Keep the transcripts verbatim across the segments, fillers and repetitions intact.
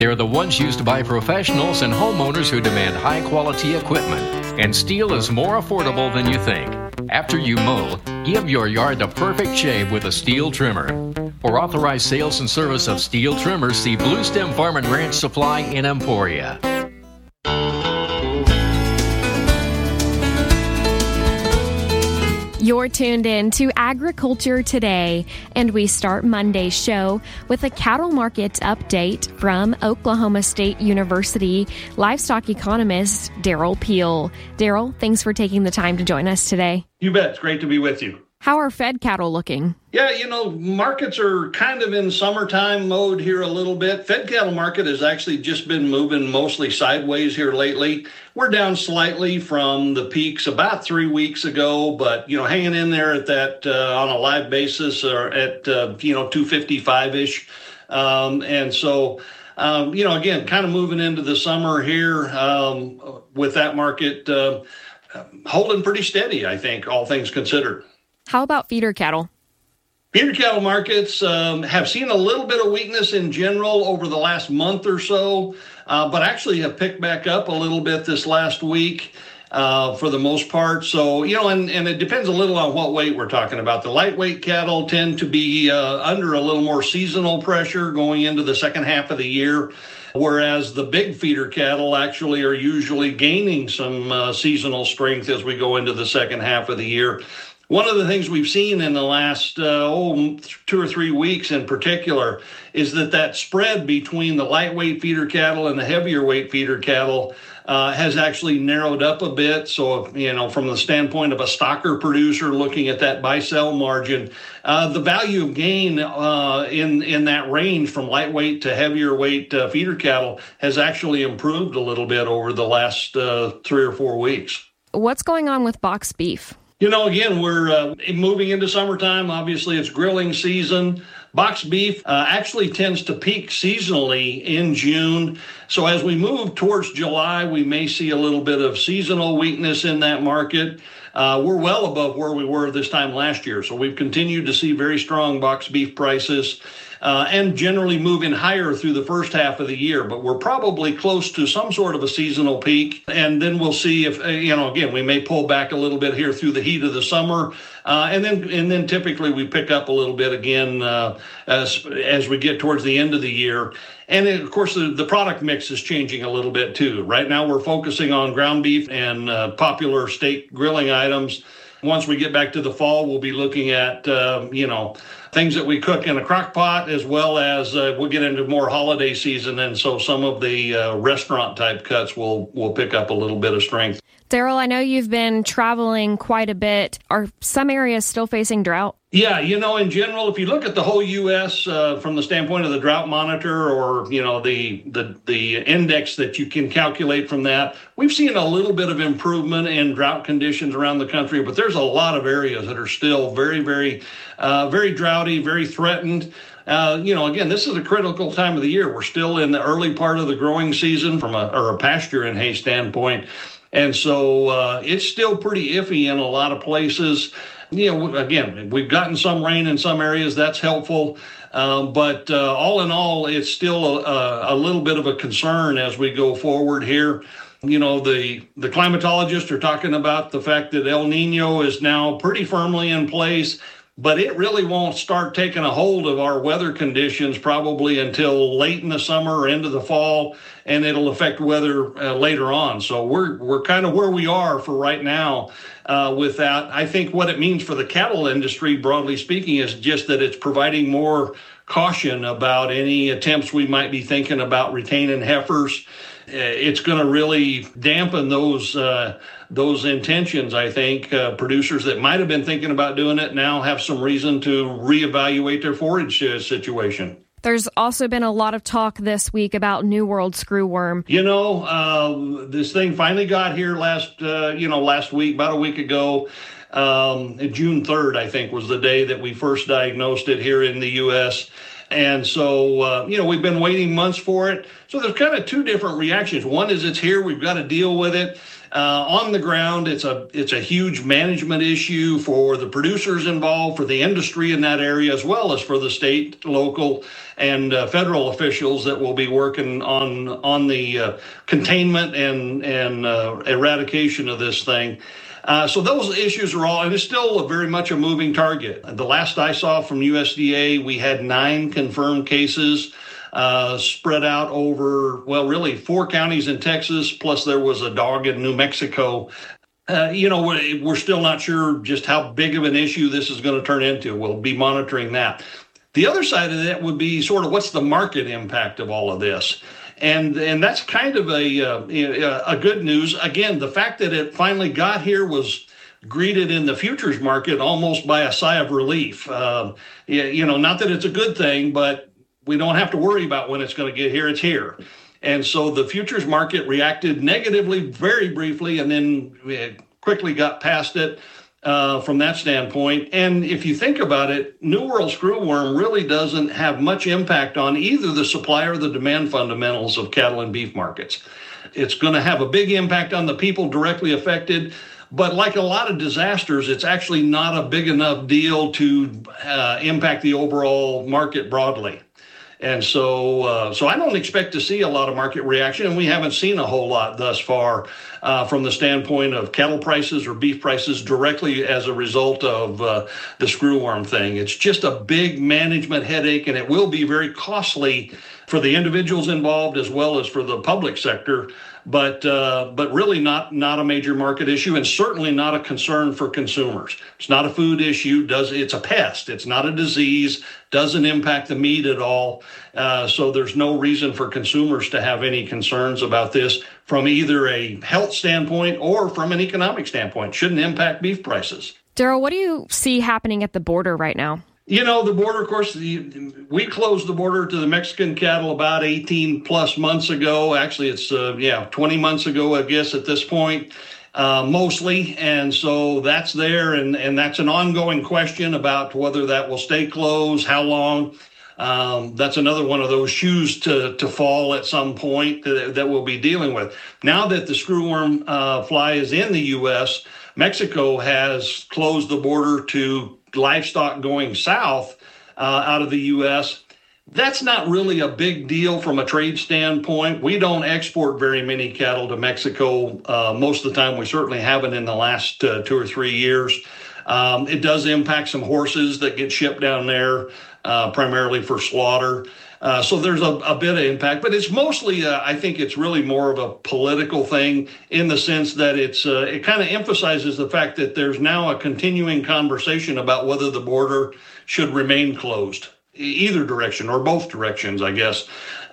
They're the ones used by professionals and homeowners who demand high-quality equipment, and Stihl is more affordable than you think. After you mow, give your yard the perfect shave with a Stihl trimmer. For authorized sales and service of Stihl trimmers, see Blue Stem Farm and Ranch Supply in Emporia. You're tuned in to Agriculture Today, and we start Monday's show with a cattle market update from Oklahoma State University livestock economist Darrell Peel. Darrell, thanks for taking the time to join us today. You bet. It's great to be with you. How are fed cattle looking? Yeah, you know, markets are kind of in summertime mode here a little bit. Fed cattle market has actually just been moving mostly sideways here lately. We're down slightly from the peaks about three weeks ago, but, you know, hanging in there at that uh, on a live basis or at, uh, you know, two fifty-five-ish. Um, and so, um, you know, again, kind of moving into the summer here um, with that market uh, holding pretty steady, I think, all things considered. How about feeder cattle? Feeder cattle markets um, have seen a little bit of weakness in general over the last month or so, uh, but actually have picked back up a little bit this last week uh, for the most part. So, you know, and, and it depends a little on what weight we're talking about. The lightweight cattle tend to be uh, under a little more seasonal pressure going into the second half of the year, whereas the big feeder cattle actually are usually gaining some uh, seasonal strength as we go into the second half of the year. One of the things we've seen in the last uh, oh, two or three weeks in particular is that that spread between the lightweight feeder cattle and the heavier weight feeder cattle uh, has actually narrowed up a bit. So, you know, from the standpoint of a stocker producer looking at that buy-sell margin, uh, the value of gain uh, in, in that range from lightweight to heavier weight uh, feeder cattle has actually improved a little bit over the last uh, three or four weeks. What's going on with box beef? You know, again, we're uh, moving into summertime. Obviously, it's grilling season. Box beef uh, actually tends to peak seasonally in June. So as we move towards July, we may see a little bit of seasonal weakness in that market. Uh, we're well above where we were this time last year. So we've continued to see very strong box beef prices. Uh, and generally moving higher through the first half of the year. But we're probably close to some sort of a seasonal peak. And then we'll see if, uh, you know, again, we may pull back a little bit here through the heat of the summer. Uh, and then and then typically we pick up a little bit again uh, as, as we get towards the end of the year. And then, of course, the, the product mix is changing a little bit, too. Right now we're focusing on ground beef and uh, popular steak grilling items. Once we get back to the fall, we'll be looking at, uh, you know, things that we cook in a crock pot, as well as uh, we'll get into more holiday season. And so some of the uh, restaurant type cuts will will pick up a little bit of strength. Darrell, I know you've been traveling quite a bit. Are some areas still facing drought? Yeah, you know, in general, if you look at the whole U S uh, from the standpoint of the drought monitor or, you know, the, the the index that you can calculate from that, we've seen a little bit of improvement in drought conditions around the country, but there's a lot of areas that are still very, very, uh, very droughty, very threatened. Uh, you know, again, this is a critical time of the year. We're still in the early part of the growing season from a, or a pasture and hay standpoint. And so uh, it's still pretty iffy in a lot of places. You know, again, we've gotten some rain in some areas. That's helpful. Um, but uh, all in all, it's still a, a little bit of a concern as we go forward here. You know, the, the climatologists are talking about the fact that El Nino is now pretty firmly in place, but it really won't start taking a hold of our weather conditions probably until late in the summer or into the fall, and it'll affect weather uh, later on. So we're we're kind of where we are for right now uh, with that. I think what it means for the cattle industry, broadly speaking, is just that it's providing more caution about any attempts we might be thinking about retaining heifers. It's going to really dampen those uh, those intentions, I think. Uh, producers that might have been thinking about doing it now have some reason to reevaluate their forage uh, situation. There's also been a lot of talk this week about New World screwworm. You know, uh, this thing finally got here last, uh, you know, last week, about a week ago. Um, June third, I think, was the day that we first diagnosed it here in the U S And so, uh, you know, we've been waiting months for it. So there's kind of two different reactions. One is it's here, we've got to deal with it. Uh, on the ground, it's a it's a huge management issue for the producers involved, for the industry in that area, as well as for the state, local, and uh, federal officials that will be working on on the uh, containment and and uh, eradication of this thing. Uh, so those issues are all, and it's still a very much a moving target. The last I saw from U S D A, we had nine confirmed cases uh, spread out over, well, really four counties in Texas, plus there was a dog in New Mexico. Uh, you know, we're, we're still not sure just how big of an issue this is going to turn into. We'll be monitoring that. The other side of that would be sort of what's the market impact of all of this? And and that's kind of a uh, a good news. Again, the fact that it finally got here was greeted in the futures market almost by a sigh of relief. Uh, you know, not that it's a good thing, but we don't have to worry about when it's going to get here. It's here. And so the futures market reacted negatively very briefly and then quickly got past it. Uh, from that standpoint. And if you think about it, New World screwworm really doesn't have much impact on either the supply or the demand fundamentals of cattle and beef markets. It's going to have a big impact on the people directly affected, but like a lot of disasters, it's actually not a big enough deal to uh, impact the overall market broadly. And so uh, so I don't expect to see a lot of market reaction, and we haven't seen a whole lot thus far uh, from the standpoint of cattle prices or beef prices directly as a result of uh, the screwworm thing. It's just a big management headache, and it will be very costly for the individuals involved as well as for the public sector, but uh, but really not not a major market issue, and certainly not a concern for consumers. It's not a food issue. Does it's a pest. It's not a disease. Doesn't impact the meat at all. Uh, so there's no reason for consumers to have any concerns about this from either a health standpoint or from an economic standpoint. Shouldn't impact beef prices. Daryl, what do you see happening at the border right now? You know, the border, of course, the, we closed the border to the Mexican cattle about eighteen plus months ago. Actually, it's, uh, yeah, twenty months ago, I guess, at this point, uh, mostly. And so that's there. And, and that's an ongoing question about whether that will stay closed, how long. Um, that's another one of those shoes to, to fall at some point that, that we'll be dealing with. Now that the screwworm uh, fly is in the U S, Mexico has closed the border to livestock going south uh, out of the U S. That's not really a big deal from a trade standpoint. We don't export very many cattle to Mexico. Uh, most of the time, we certainly haven't in the last uh, two or three years. Um, it does impact some horses that get shipped down there, uh, primarily for slaughter. Uh, so there's a, a bit of impact, but it's mostly, uh, I think it's really more of a political thing in the sense that it's uh, it kind of emphasizes the fact that there's now a continuing conversation about whether the border should remain closed, either direction or both directions, I guess.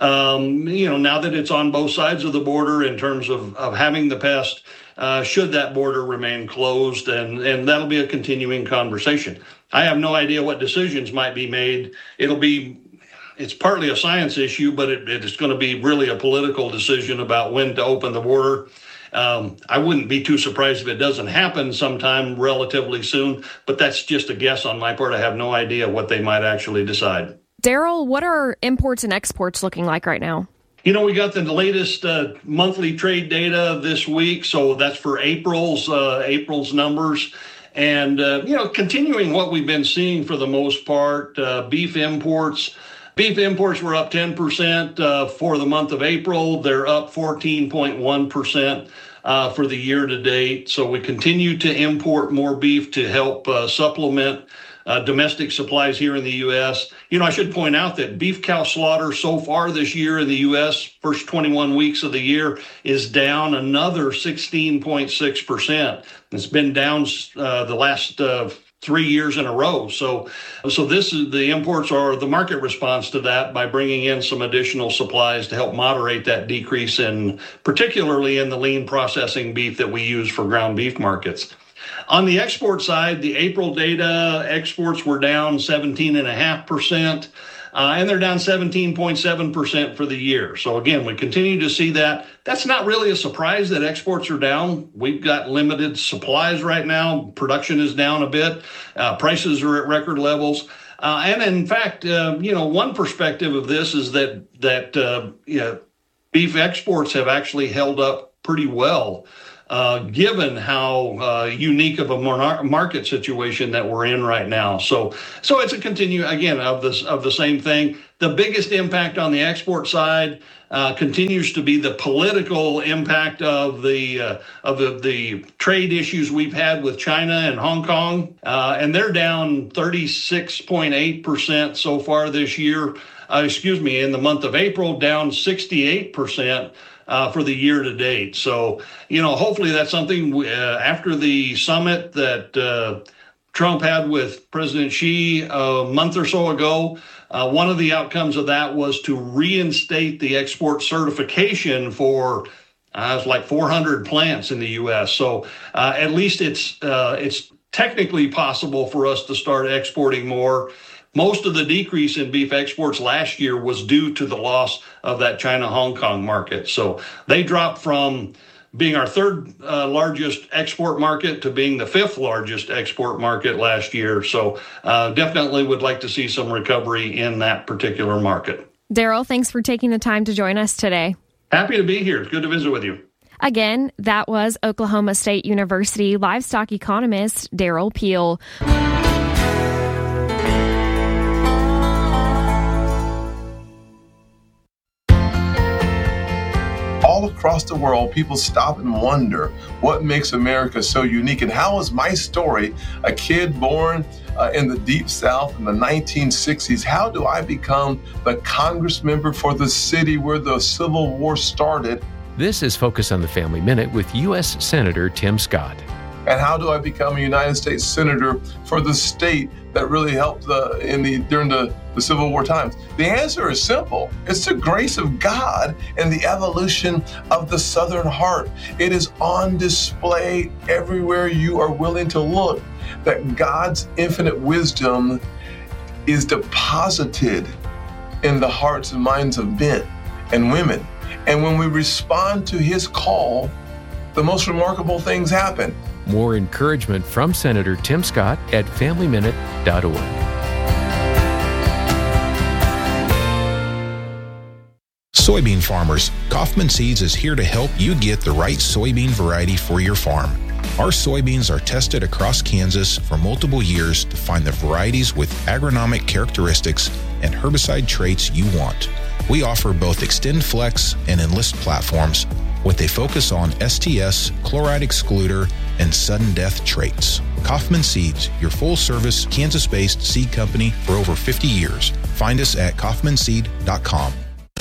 Um, you know, now that it's on both sides of the border in terms of, of having the pest, uh, should that border remain closed? And, and that'll be a continuing conversation. I have no idea what decisions might be made. It'll be It's partly a science issue, but it, it's going to be really a political decision about when to open the border. Um, I wouldn't be too surprised if it doesn't happen sometime relatively soon, but that's just a guess on my part. I have no idea what they might actually decide. Daryl, what are imports and exports looking like right now? You know, we got the latest uh, monthly trade data this week, so that's for April's uh, April's numbers. And, uh, you know, continuing what we've been seeing for the most part, uh, beef imports. Beef imports were up ten percent uh, for the month of April. They're up fourteen point one percent uh, for the year to date. So we continue to import more beef to help uh, supplement uh, domestic supplies here in the U S. You know, I should point out that beef cow slaughter so far this year in the U S, first twenty-one weeks of the year, is down another sixteen point six percent. It's been down uh, the last uh, three years in a row. So so this is the imports are the market response to that by bringing in some additional supplies to help moderate that decrease in, particularly in the lean processing beef that we use for ground beef markets. On the export side, the April data, exports were down seventeen point five percent. Uh, and they're down seventeen point seven percent for the year. So again, we continue to see that. That's not really a surprise that exports are down. We've got limited supplies right now. Production is down a bit. Uh, prices are at record levels. Uh, and in fact, uh, you know, one perspective of this is that that uh, you know, beef exports have actually held up pretty well uh, given how uh, unique of a mar- market situation that we're in right now. So, so it's a continue again of this of the same thing. The biggest impact on the export side uh, continues to be the political impact of the uh, of the, the trade issues we've had with China and Hong Kong, uh, and they're down thirty-six point eight percent so far this year. Uh, excuse me, in the month of April, down sixty-eight percent. Uh, for the year to date. So, you know, hopefully that's something we, uh, after the summit that uh, Trump had with President Xi a month or so ago, uh, one of the outcomes of that was to reinstate the export certification for uh, it's like four hundred plants in the U S. So uh, at least it's uh, it's technically possible for us to start exporting more. Most of the decrease in beef exports last year was due to the loss of that China-Hong Kong market. So they dropped from being our third uh, largest export market to being the fifth largest export market last year. So uh, definitely would like to see some recovery in that particular market. Daryl, thanks for taking the time to join us today. Happy to be here. It's good to visit with you. Again, that was Oklahoma State University livestock economist Daryl Peel. All across the world, people stop and wonder what makes America so unique, and how is my story, a kid born uh, in the Deep South in the nineteen sixties, how do I become the Congress member for the city where the Civil War started? This is Focus on the Family Minute with U S Senator Tim Scott. And how do I become a United States Senator for the state that really helped the, in the during the, the Civil War times? The answer is simple. It's the grace of God and the evolution of the Southern heart. It is on display everywhere you are willing to look, that God's infinite wisdom is deposited in the hearts and minds of men and women. And when we respond to his call, the most remarkable things happen. More encouragement from Senator Tim Scott at family minute dot org. Soybean farmers, Kaufman Seeds is here to help you get the right soybean variety for your farm. Our soybeans are tested across Kansas for multiple years to find the varieties with agronomic characteristics and herbicide traits you want. We offer both Extend Flex and Enlist platforms with a focus on S T S, chloride excluder, and sudden death traits. Kaufman Seeds, your full-service Kansas-based seed company for over fifty years. Find us at kaufman seed dot com.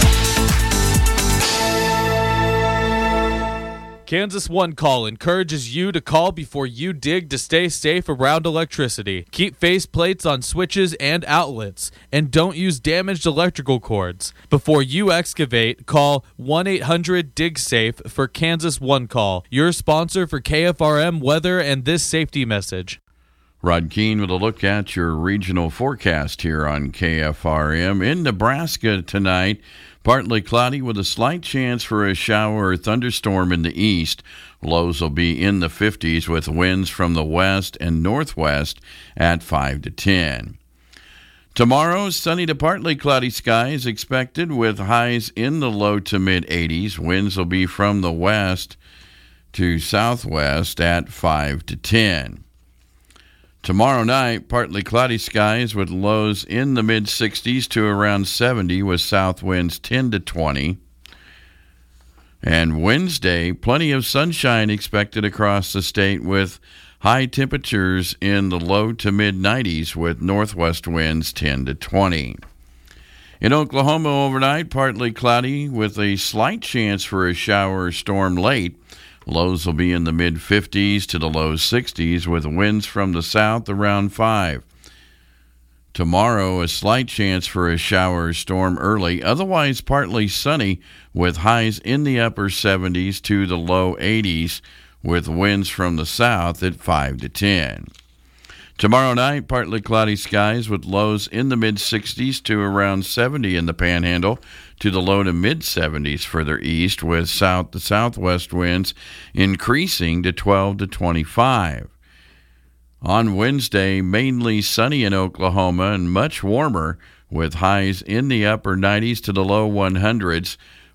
Kansas One Call encourages you to call before you dig to stay safe around electricity. Keep face plates on switches and outlets, and don't use damaged electrical cords. Before you excavate, call one eight hundred dig safe for Kansas One Call, your sponsor for K F R M weather and this safety message. Rod Keene with a look at your regional forecast here on K F R M. In Nebraska tonight, partly cloudy with a slight chance for a shower or thunderstorm in the east. Lows will be in the fifties with winds from the west and northwest at five to ten. Tomorrow, sunny to partly cloudy skies expected with highs in the low to mid eighties. Winds will be from the west to southwest at five to ten. Tomorrow night, partly cloudy skies with lows in the mid-sixties to around seventy with south winds ten to twenty. And Wednesday, plenty of sunshine expected across the state with high temperatures in the low to mid-nineties with northwest winds ten to twenty. In Oklahoma overnight, partly cloudy with a slight chance for a shower or storm late. Lows will be in the mid-fifties to the low sixties with winds from the south around five. Tomorrow, a slight chance for a shower or storm early, otherwise partly sunny with highs in the upper seventies to the low eighties with winds from the south at five to ten. Tomorrow night, partly cloudy skies with lows in the mid-sixties to around seventy in the Panhandle to the low to mid-seventies further east with south to southwest winds increasing to twelve to twenty-five. On Wednesday, mainly sunny in Oklahoma and much warmer with highs in the upper nineties to the low hundreds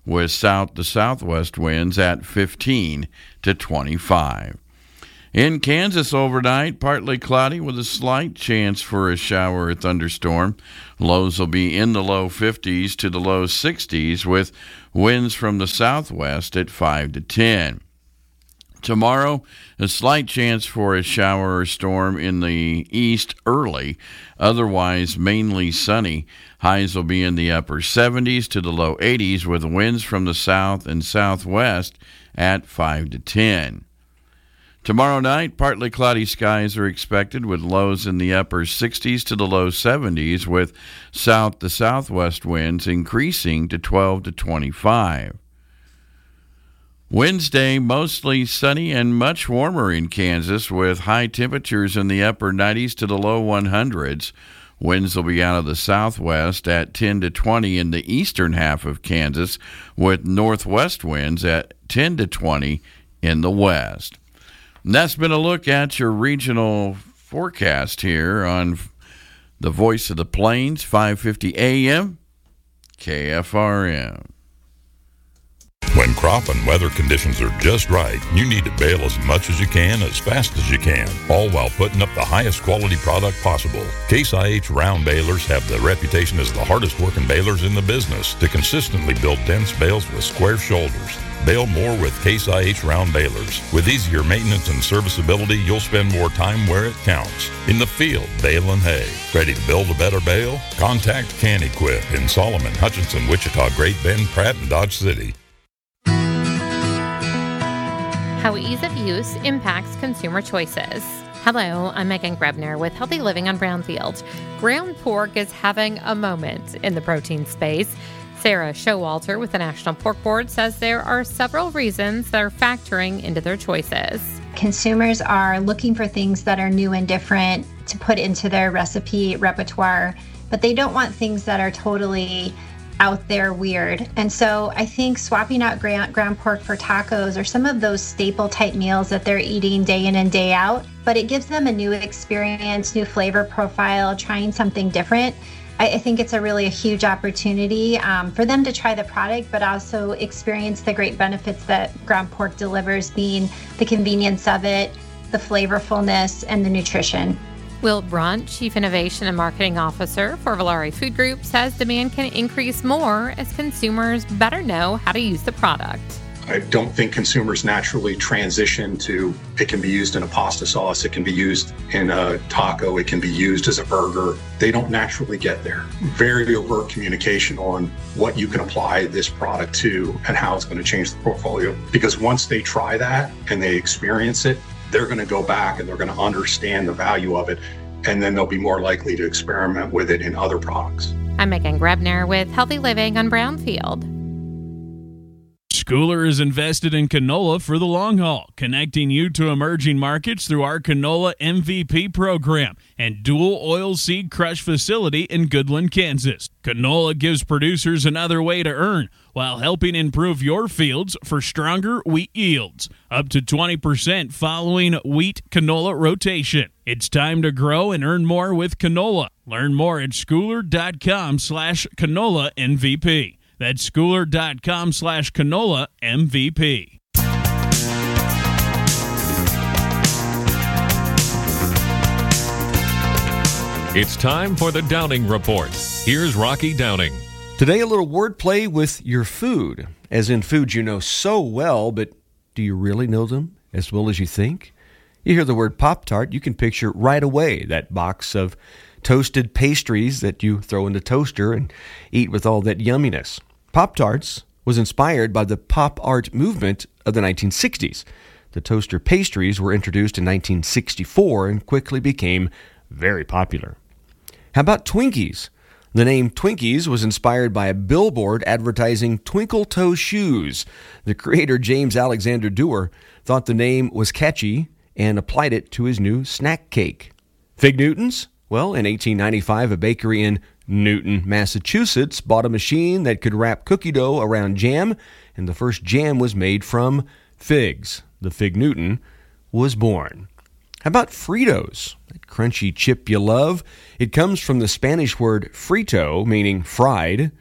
with south to southwest winds at fifteen to twenty-five. In Kansas overnight, partly cloudy with a slight chance for a shower or thunderstorm. Lows will be in the low fifties to the low sixties with winds from the southwest at five to ten. Tomorrow, a slight chance for a shower or storm in the east early. Otherwise, mainly sunny. Highs will be in the upper seventies to the low eighties with winds from the south and southwest at five to ten. Tomorrow night, partly cloudy skies are expected with lows in the upper sixties to the low seventies with south to southwest winds increasing to twelve to twenty-five. Wednesday, mostly sunny and much warmer in Kansas with high temperatures in the upper nineties to the low hundreds. Winds will be out of the southwest at ten to twenty in the eastern half of Kansas with northwest winds at ten to twenty in the west. And that's been a look at your regional forecast here on the Voice of the Plains, five fifty A M, K F R M. When crop and weather conditions are just right, you need to bale as much as you can, as fast as you can, all while putting up the highest quality product possible. Case I H round balers have the reputation as the hardest working balers in the business to consistently build dense bales with square shoulders. Bale more with Case I H round balers. With easier maintenance and serviceability, you'll spend more time where it counts. In the field, baling hay. Ready to build a better bale? Contact Can-Equip in Solomon, Hutchinson, Wichita, Great Bend, Pratt, and Dodge City. How ease of use impacts consumer choices. Hello, I'm Megan Grebner with Healthy Living on Brownfield. Ground pork is having a moment in the protein space. Sarah Showalter with the National Pork Board says there are several reasons that are factoring into their choices. Consumers are looking for things that are new and different to put into their recipe repertoire, but they don't want things that are totally out there weird. And so I think swapping out ground, ground pork for tacos or some of those staple type meals that they're eating day in and day out, but it gives them a new experience, new flavor profile, trying something different. I, I think it's a really a huge opportunity um, for them to try the product, but also experience the great benefits that ground pork delivers, being the convenience of it, the flavorfulness, and the nutrition. Will Brunt, Chief Innovation and Marketing Officer for Valari Food Group, says demand can increase more as consumers better know how to use the product. I don't think consumers naturally transition to, it can be used in a pasta sauce, it can be used in a taco, it can be used as a burger. They don't naturally get there. Very overt communication on what you can apply this product to and how it's going to change the portfolio. Because once they try that and they experience it, they're going to go back and they're going to understand the value of it, and then they'll be more likely to experiment with it in other products. I'm Megan Grebner with Healthy Living on Brownfield. Schooler is invested in canola for the long haul, connecting you to emerging markets through our Canola M V P program and dual oil seed crush facility in Goodland, Kansas. Canola gives producers another way to earn while helping improve your fields for stronger wheat yields, up to twenty percent following wheat canola rotation. It's time to grow and earn more with canola. Learn more at schooler.com slash canola MVP. That's schooler.com slash canola MVP. It's time for the Downing Report. Here's Rocky Downing. Today, a little wordplay with your food, as in foods you know so well, but do you really know them as well as you think? You hear the word Pop-Tart, you can picture right away that box of toasted pastries that you throw in the toaster and eat with all that yumminess. Pop-Tarts was inspired by the pop art movement of the nineteen sixties. The toaster pastries were introduced in nineteen sixty-four and quickly became very popular. How about Twinkies? The name Twinkies was inspired by a billboard advertising twinkle toe shoes. The creator, James Alexander Dewar, thought the name was catchy and applied it to his new snack cake. Fig Newtons? Well, in eighteen ninety-five, a bakery in Newton, Massachusetts, bought a machine that could wrap cookie dough around jam, and the first jam was made from figs. The Fig Newton was born. How about Fritos? That crunchy chip you love. It comes from the Spanish word frito, meaning fried.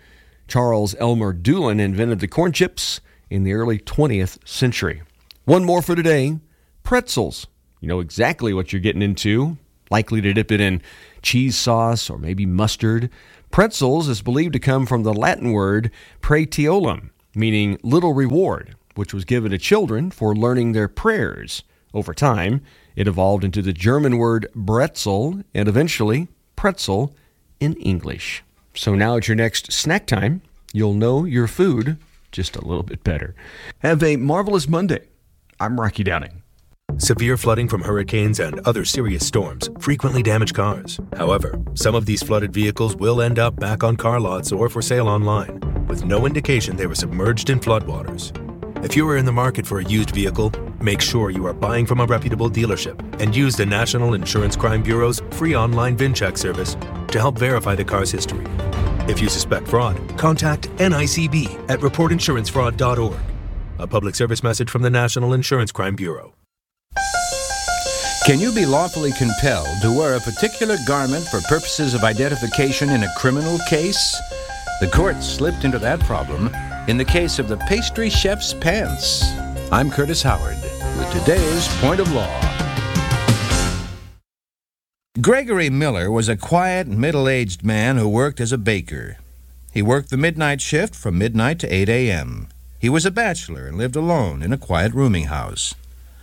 Charles Elmer Doolin invented the corn chips in the early twentieth century. One more for today, pretzels. You know exactly what you're getting into. Likely to dip it in cheese sauce or maybe mustard. Pretzels is believed to come from the Latin word praetiolum, meaning little reward, which was given to children for learning their prayers. Over time, it evolved into the German word bretzel and eventually pretzel in English. So now at your next snack time, you'll know your food just a little bit better. Have a marvelous Monday. I'm Rocky Downing. Severe flooding from hurricanes and other serious storms frequently damage cars. However, some of these flooded vehicles will end up back on car lots or for sale online, with no indication they were submerged in floodwaters. If you are in the market for a used vehicle, make sure you are buying from a reputable dealership and use the National Insurance Crime Bureau's free online VIN check service to help verify the car's history. If you suspect fraud, contact N I C B at report insurance fraud dot org. A public service message from the National Insurance Crime Bureau. Can you be lawfully compelled to wear a particular garment for purposes of identification in a criminal case? The court slipped into that problem in the case of the pastry chef's pants. I'm Curtis Howard with today's Point of Law. Gregory Miller was a quiet, middle-aged man who worked as a baker. He worked the midnight shift from midnight to eight a.m. He was a bachelor and lived alone in a quiet rooming house.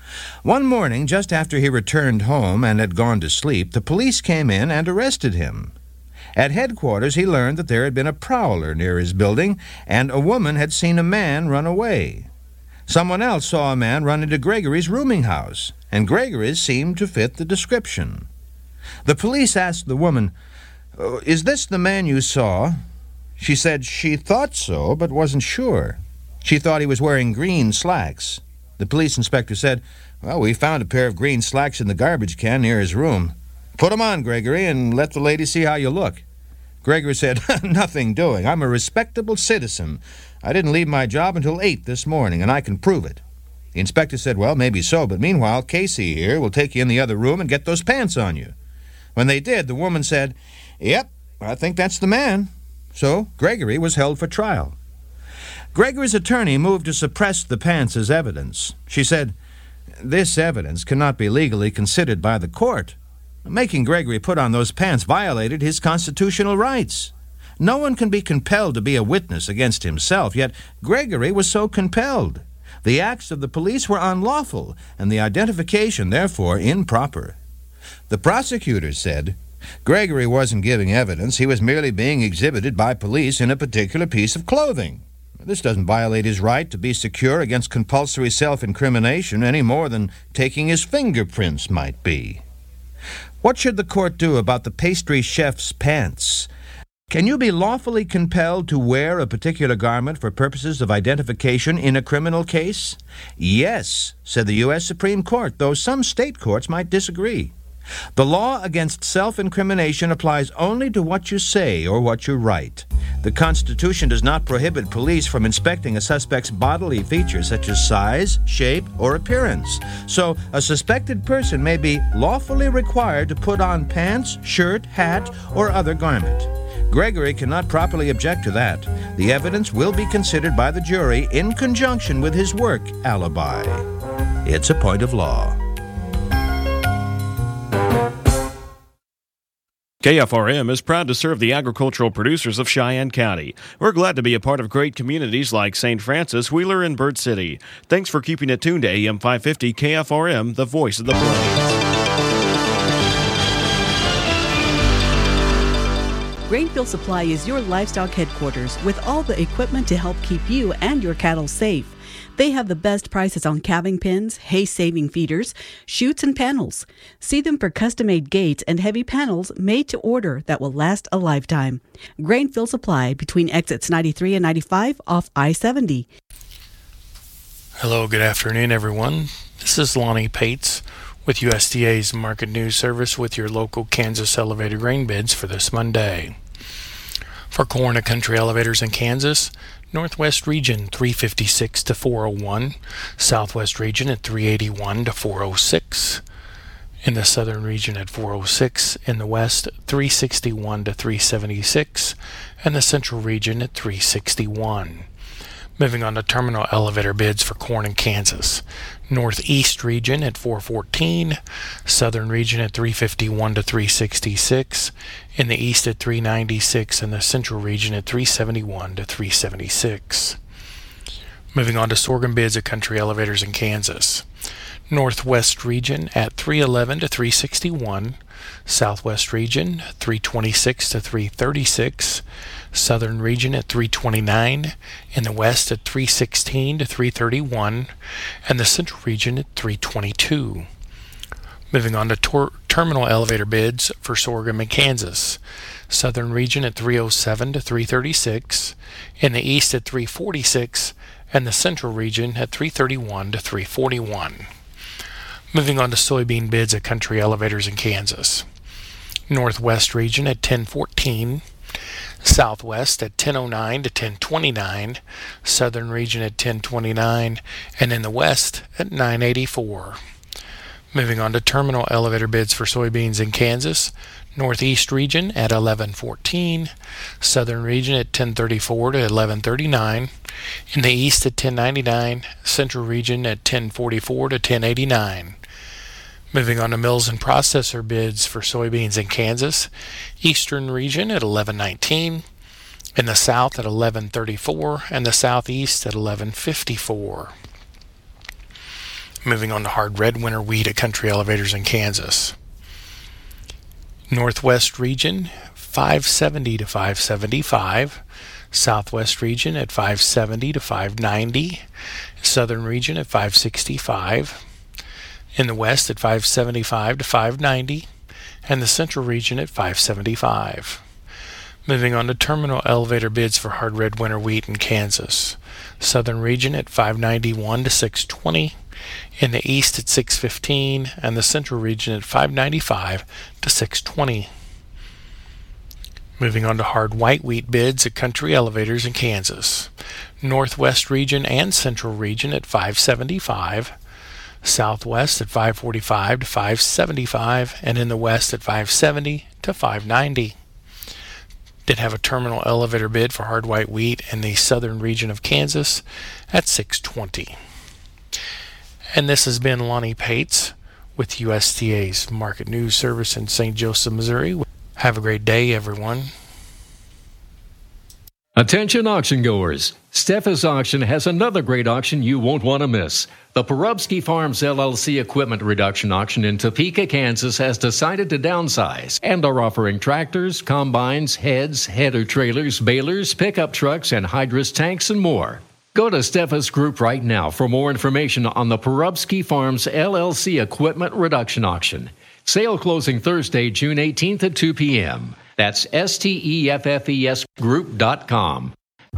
One morning, just after he returned home and had gone to sleep, the police came in and arrested him. At headquarters, he learned that there had been a prowler near his building, and a woman had seen a man run away. Someone else saw a man run into Gregory's rooming house, and Gregory's seemed to fit the description. The police asked the woman, "Is this the man you saw?" She said she thought so, but wasn't sure. She thought he was wearing green slacks. The police inspector said, "Well, we found a pair of green slacks in the garbage can near his room. Put 'em on, Gregory, and let the lady see how you look." Gregory said, "Nothing doing. I'm a respectable citizen. I didn't leave my job until eight this morning, and I can prove it." The inspector said, "Well, maybe so, but meanwhile, Casey here will take you in the other room and get those pants on you." When they did, the woman said, "Yep, I think that's the man." So Gregory was held for trial. Gregory's attorney moved to suppress the pants as evidence. She said, "This evidence cannot be legally considered by the court. Making Gregory put on those pants violated his constitutional rights. No one can be compelled to be a witness against himself, yet Gregory was so compelled. The acts of the police were unlawful, and the identification, therefore, improper." The prosecutor said, "Gregory wasn't giving evidence. He was merely being exhibited by police in a particular piece of clothing. This doesn't violate his right to be secure against compulsory self-incrimination any more than taking his fingerprints might be." What should the court do about the pastry chef's pants? Can you be lawfully compelled to wear a particular garment for purposes of identification in a criminal case? Yes, said the U S Supreme Court, though some state courts might disagree. The law against self-incrimination applies only to what you say or what you write. The Constitution does not prohibit police from inspecting a suspect's bodily features such as size, shape, or appearance. So a suspected person may be lawfully required to put on pants, shirt, hat, or other garment. Gregory cannot properly object to that. The evidence will be considered by the jury in conjunction with his work alibi. It's a point of law. K F R M is proud to serve the agricultural producers of Cheyenne County. We're glad to be a part of great communities like Saint Francis, Wheeler, and Bird City. Thanks for keeping it tuned to A M five fifty K F R M, the voice of the plains. Grainfield Supply is your livestock headquarters with all the equipment to help keep you and your cattle safe. They have the best prices on calving pens, hay-saving feeders, chutes, and panels. See them for custom-made gates and heavy panels made to order that will last a lifetime. Grainfield Supply between exits ninety-three and ninety-five off I seventy. Hello, good afternoon, everyone. This is Lonnie Pates with U S D A's Market News Service with your local Kansas elevator grain bids for this Monday. For corn and country elevators in Kansas, Northwest region three fifty-six to four oh one, Southwest region at three eighty-one to four oh six, In the southern region at four oh six, in the west three sixty-one to three seventy-six, and the central region at three sixty-one. Moving on to terminal elevator bids for corn in Kansas. Northeast region at four fourteen, southern region at three fifty-one to three sixty-six, in the east at three ninety-six, and the central region at three seventy-one to three seventy-six. Moving on to sorghum bids at country elevators in Kansas. Northwest region at three eleven to three sixty-one, southwest region three twenty-six to three thirty-six, southern region at three twenty-nine, in the west at three sixteen to three thirty-one, and the central region at three twenty-two. Moving on to tor- terminal elevator bids for sorghum in Kansas. Southern region at three oh seven to three thirty-six, in the east at three forty-six, and the central region at three thirty-one to three forty-one. Moving on to soybean bids at country elevators in Kansas. Northwest region at ten fourteen, southwest at ten oh nine to ten twenty-nine, southern region at ten twenty-nine, and in the west at nine eighty-four. Moving on to terminal elevator bids for soybeans in Kansas. Northeast region at eleven fourteen, southern region at ten thirty-four to eleven thirty-nine, in the east at ten ninety-nine, central region at ten forty-four to ten eighty-nine. Moving on to mills and processor bids for soybeans in Kansas. Eastern region at eleven nineteen, in the south at eleven thirty-four, and the southeast at eleven fifty-four. Moving on to hard red winter wheat at country elevators in Kansas. Northwest region five seventy to five seventy-five, southwest region at five seventy to five ninety, southern region at five sixty-five, in the west at five seventy-five to five ninety, and the central region at five seventy-five. Moving on to terminal elevator bids for hard red winter wheat in Kansas. Southern region at five ninety-one to six twenty, in the east at six fifteen, and the central region at five ninety-five to six twenty. Moving on to hard white wheat bids at country elevators in Kansas. Northwest region and central region at five seventy-five, southwest at five forty-five to five seventy-five, and in the west at five seventy to five ninety. Did have a terminal elevator bid for hard white wheat in the southern region of Kansas at six twenty. And this has been Lonnie Pates with U S D A's Market News Service in Saint Joseph, Missouri. Have a great day, everyone. Attention auction goers. Steffes Auction has another great auction you won't want to miss. The Porubsky Farms L L C Equipment Reduction Auction in Topeka, Kansas has decided to downsize and are offering tractors, combines, heads, header trailers, balers, pickup trucks, and hydrous tanks and more. Go to Steffes Group right now for more information on the Porubsky Farms L L C Equipment Reduction Auction. Sale closing Thursday, June eighteenth at two p.m. That's S T E F F E S group dot com.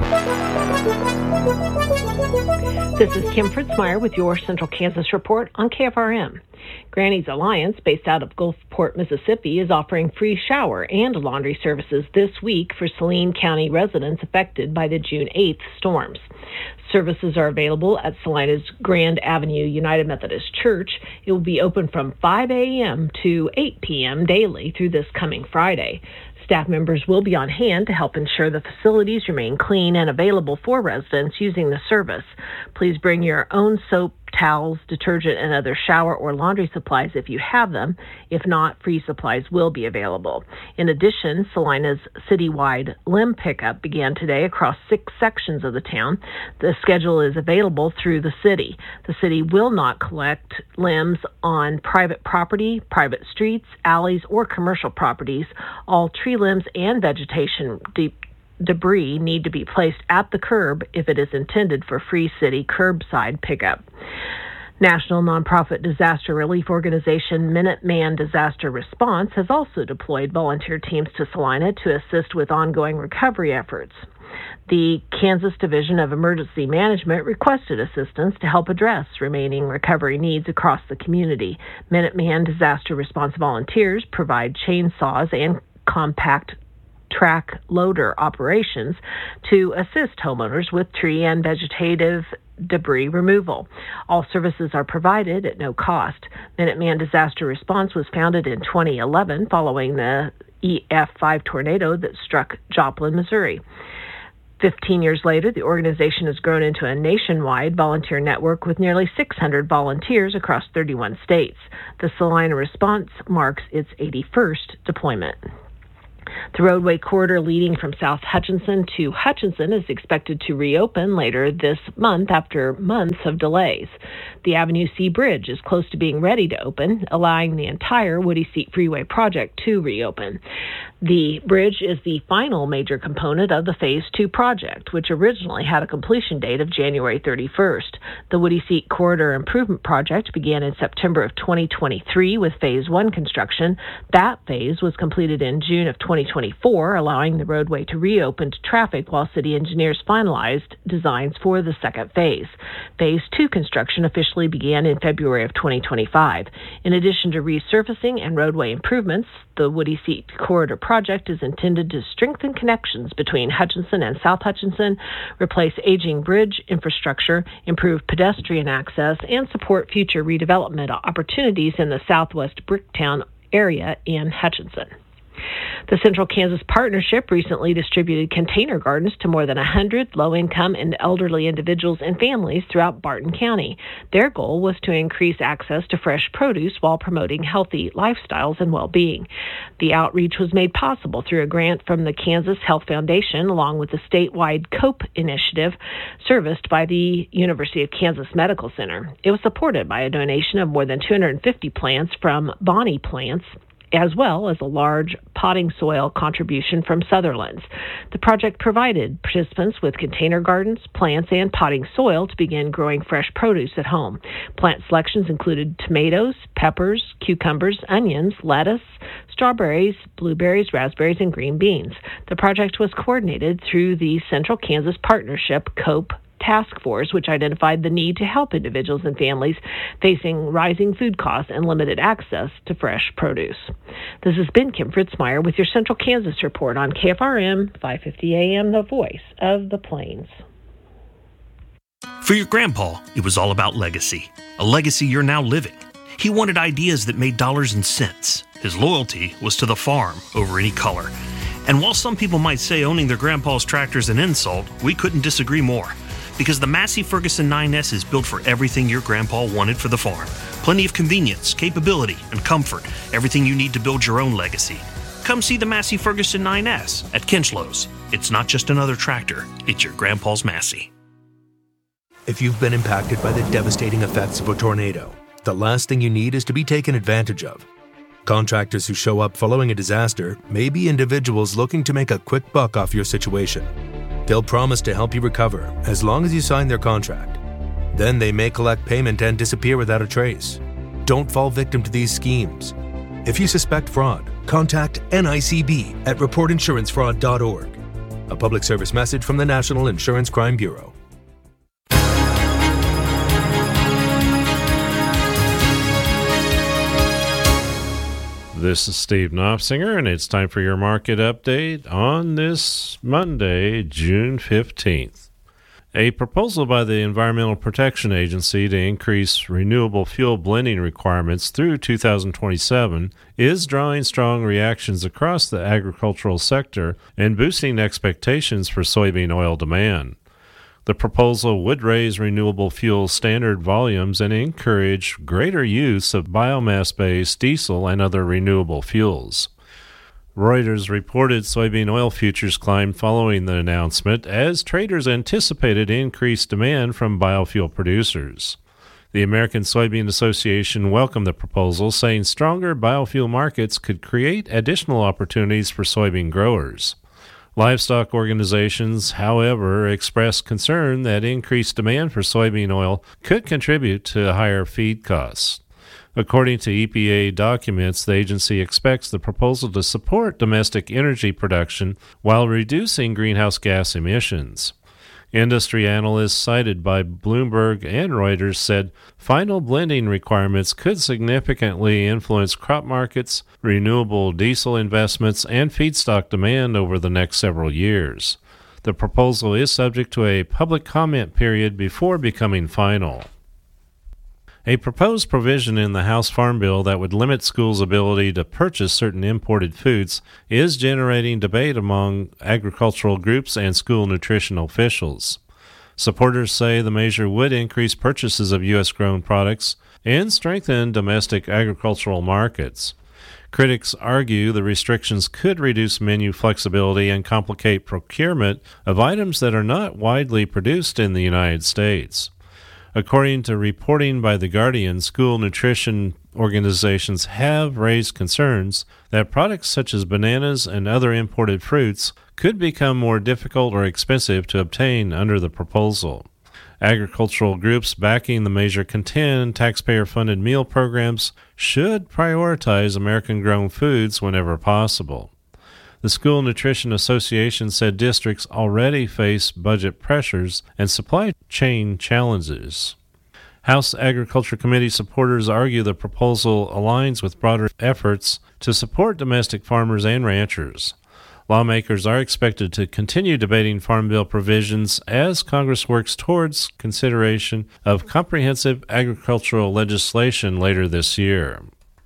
This is Kim Fritzmeyer with your Central Kansas Report on K F R M. Granny's Alliance, based out of Gulfport, Mississippi, is offering free shower and laundry services this week for Saline County residents affected by the June eighth storms. Services are available at Salina's Grand Avenue United Methodist Church. It will be open from five a.m. to eight p.m. daily through this coming Friday. Staff members will be on hand to help ensure the facilities remain clean and available for residents using the service. Please bring your own soap, towels, detergent, and other shower or laundry supplies if you have them. If not, free supplies will be available. In addition, Salina's citywide limb pickup began today across six sections of the town. The schedule is available through the city. The city will not collect limbs on private property, private streets, alleys, or commercial properties. All tree limbs and vegetation de- debris need to be placed at the curb if it is intended for free city curbside pickup. National nonprofit disaster relief organization Minuteman Disaster Response has also deployed volunteer teams to Salina to assist with ongoing recovery efforts. The Kansas Division of Emergency Management requested assistance to help address remaining recovery needs across the community. Minuteman Disaster Response volunteers provide chainsaws and compact track loader operations to assist homeowners with tree and vegetative debris removal. All services are provided at no cost. Minuteman Disaster Response was founded in twenty eleven following the E F five tornado that struck Joplin, Missouri. Fifteen years later, the organization has grown into a nationwide volunteer network with nearly six hundred volunteers across thirty-one states. The Salina Response marks its eighty-first deployment. The roadway corridor leading from South Hutchinson to Hutchinson is expected to reopen later this month after months of delays. The Avenue C Bridge is close to being ready to open, allowing the entire Woody Seat Freeway project to reopen. The bridge is the final major component of the Phase two project, which originally had a completion date of January thirty-first. The Woody Seat Corridor Improvement Project began in September of twenty twenty-three with Phase one construction. That phase was completed in June of twenty twenty-four, allowing the roadway to reopen to traffic while city engineers finalized designs for the second phase. Phase two construction officially began in February of twenty twenty-five. In addition to resurfacing and roadway improvements, the Woody Seat Corridor project is intended to strengthen connections between Hutchinson and South Hutchinson, replace aging bridge infrastructure, improve pedestrian access, and support future redevelopment opportunities in the southwest Bricktown area in Hutchinson. The Central Kansas Partnership recently distributed container gardens to more than one hundred low-income and elderly individuals and families throughout Barton County. Their goal was to increase access to fresh produce while promoting healthy lifestyles and well-being. The outreach was made possible through a grant from the Kansas Health Foundation, along with the statewide COPE initiative serviced by the University of Kansas Medical Center. It was supported by a donation of more than two hundred fifty plants from Bonnie Plants, as well as a large potting soil contribution from Sutherland's. The project provided participants with container gardens, plants, and potting soil to begin growing fresh produce at home. Plant selections included tomatoes, peppers, cucumbers, onions, lettuce, strawberries, blueberries, raspberries, and green beans. The project was coordinated through the Central Kansas Partnership COPE Task Force, which identified the need to help individuals and families facing rising food costs and limited access to fresh produce. This has been Kim Fritzmeyer with your Central Kansas Report on K F R M five fifty A M, the voice of the Plains. For your grandpa, it was all about legacy, a legacy you're now living. He wanted ideas that made dollars and cents. His loyalty was to the farm over any color. And while some people might say owning their grandpa's tractor is an insult, we couldn't disagree more. Because the Massey Ferguson nine S is built for everything your grandpa wanted for the farm. Plenty of convenience, capability, and comfort. Everything you need to build your own legacy. Come see the Massey Ferguson nine S at Kinchlows. It's not just another tractor, it's your grandpa's Massey. If you've been impacted by the devastating effects of a tornado, the last thing you need is to be taken advantage of. Contractors who show up following a disaster may be individuals looking to make a quick buck off your situation. They'll promise to help you recover as long as you sign their contract. Then they may collect payment and disappear without a trace. Don't fall victim to these schemes. If you suspect fraud, contact N I C B at report insurance fraud dot org. A public service message from the National Insurance Crime Bureau. This is Steve Knopfsinger, and it's time for your market update on this Monday, June fifteenth. A proposal by the Environmental Protection Agency to increase renewable fuel blending requirements through two thousand twenty-seven is drawing strong reactions across the agricultural sector and boosting expectations for soybean oil demand. The proposal would raise renewable fuel standard volumes and encourage greater use of biomass-based diesel and other renewable fuels. Reuters reported soybean oil futures climbed following the announcement as traders anticipated increased demand from biofuel producers. The American Soybean Association welcomed the proposal, saying stronger biofuel markets could create additional opportunities for soybean growers. Livestock organizations, however, expressed concern that increased demand for soybean oil could contribute to higher feed costs. According to E P A documents, the agency expects the proposal to support domestic energy production while reducing greenhouse gas emissions. Industry analysts cited by Bloomberg and Reuters said final blending requirements could significantly influence crop markets, renewable diesel investments, and feedstock demand over the next several years. The proposal is subject to a public comment period before becoming final. A proposed provision in the House Farm Bill that would limit schools' ability to purchase certain imported foods is generating debate among agricultural groups and school nutrition officials. Supporters say the measure would increase purchases of U S-grown products and strengthen domestic agricultural markets. Critics argue the restrictions could reduce menu flexibility and complicate procurement of items that are not widely produced in the United States. According to reporting by The Guardian, school nutrition organizations have raised concerns that products such as bananas and other imported fruits could become more difficult or expensive to obtain under the proposal. Agricultural groups backing the measure contend taxpayer-funded meal programs should prioritize American-grown foods whenever possible. The School Nutrition Association said districts already face budget pressures and supply chain challenges. House Agriculture Committee supporters argue the proposal aligns with broader efforts to support domestic farmers and ranchers. Lawmakers are expected to continue debating Farm Bill provisions as Congress works towards consideration of comprehensive agricultural legislation later this year.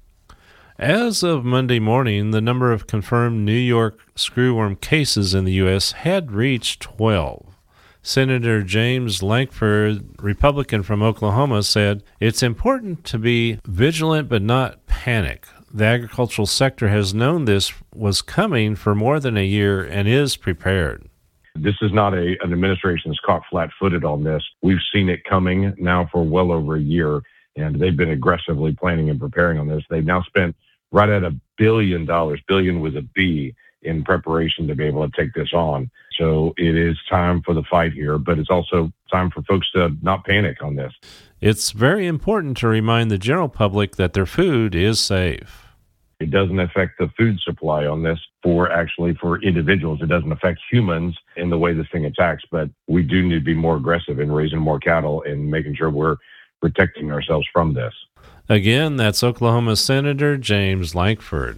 As of Monday morning, the number of confirmed New York screwworm cases in the U S had reached twelve. Senator James Lankford, Republican from Oklahoma, said, "It's important to be vigilant but not panic. The agricultural sector has known this was coming for more than a year and is prepared." This is not a, an administration that's caught flat-footed on this. We've seen it coming now for well over a year, and they've been aggressively planning and preparing on this. They've now spent right at a billion dollars, billion with a B, in preparation to be able to take this on. So it is time for the fight here, but it's also time for folks to not panic on this. It's very important to remind the general public that their food is safe. It doesn't affect the food supply on this for actually for individuals. It doesn't affect humans in the way this thing attacks, but we do need to be more aggressive in raising more cattle and making sure we're protecting ourselves from this. Again, that's Oklahoma Senator James Lankford.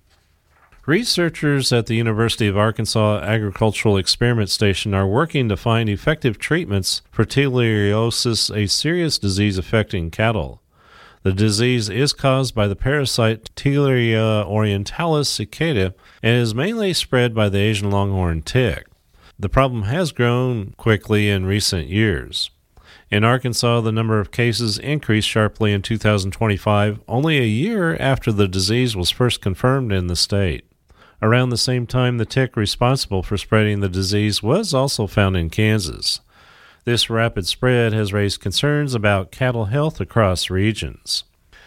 Researchers at the University of Arkansas Agricultural Experiment Station are working to find effective treatments for theileriosis, a serious disease affecting cattle. The disease is caused by the parasite Theileria orientalis cicada and is mainly spread by the Asian longhorn tick. The problem has grown quickly in recent years. In Arkansas, the number of cases increased sharply in two thousand twenty-five, only a year after the disease was first confirmed in the state. Around the same time, the tick responsible for spreading the disease was also found in Kansas. This rapid spread has raised concerns about cattle health across regions.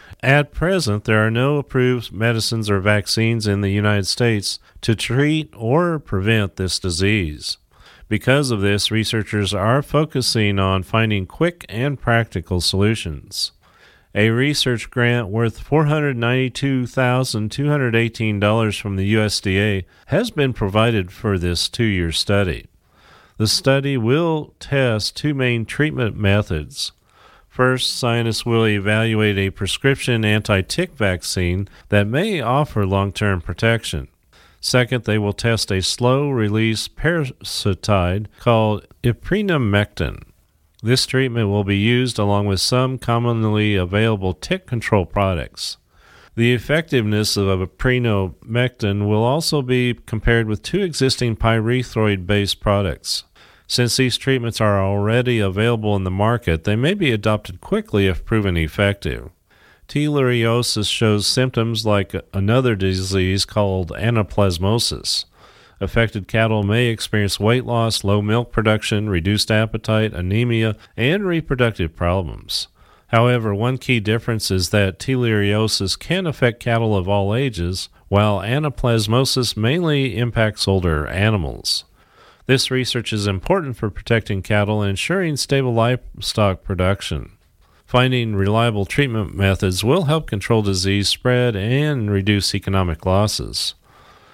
At present, there are no approved medicines or vaccines in the United States to treat or prevent this disease. Because of this, researchers are focusing on finding quick and practical solutions. A research grant worth four hundred ninety-two thousand two hundred eighteen dollars from the U S D A has been provided for this two-year study. The study will test two main treatment methods. First, scientists will evaluate a prescription anti-tick vaccine that may offer long-term protection. Second, they will test a slow-release parasiticide called ipranemectin. This treatment will be used along with some commonly available tick control products. The effectiveness of ipranemectin will also be compared with two existing pyrethroid-based products. Since these treatments are already available in the market, they may be adopted quickly if proven effective. Theileriosis shows symptoms like another disease called anaplasmosis. Affected cattle may experience weight loss, low milk production, reduced appetite, anemia, and reproductive problems. However, one key difference is that theileriosis can affect cattle of all ages, while anaplasmosis mainly impacts older animals. This research is important for protecting cattle and ensuring stable livestock production. Finding reliable treatment methods will help control disease spread and reduce economic losses.